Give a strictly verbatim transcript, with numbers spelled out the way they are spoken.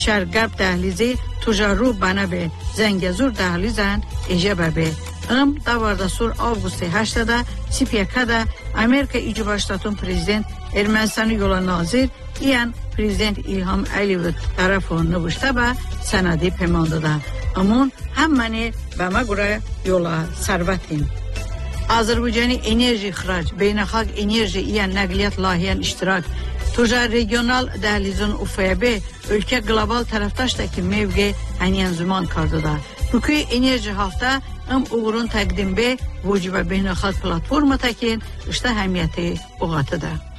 شرقب دهلیزی تجارو بنا به زنگزور دهلیزن ایجابه به ام داورده سور آگوست هشتاده سیپیکاده امریکا ایجو باشتاتون پریزیدنت ارمنستان یولا نازیر ایان پریزیدنت ایلهام علیوی طرفون نوشته به سندی پیمان داده امون هممانی به ما گره یولا ثروتین Azərbaycani enerji ixrac, beynəlxalq enerji iyan nəqliyyat layihənin iştirak, Tujar regional dəhlizin U F B, ölkə qlobal tərəfdaşdakı mevqe həniyən züman kardıda. Bükü enerji hafta ım uğurun təqdim be vücuba beynəlxalq platforma təkin işdə həmiyyəti uğatıda.